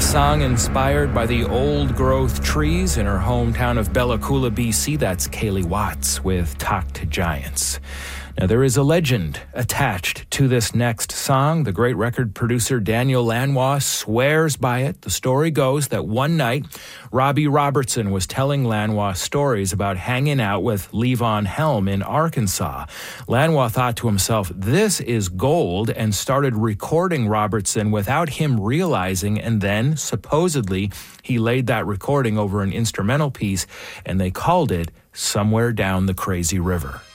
A song inspired by the old-growth trees in her hometown of Bella Coola, BC. That's Kaylee Watts with Talk to Giants. Now, there is a legend attached to this next song. The great record producer Daniel Lanois swears by it. The story goes that one night, Robbie Robertson was telling Lanois stories about hanging out with Levon Helm in Arkansas. Lanois thought to himself, this is gold, and started recording Robertson without him realizing, and then, supposedly, he laid that recording over an instrumental piece, and they called it Somewhere Down the Crazy River.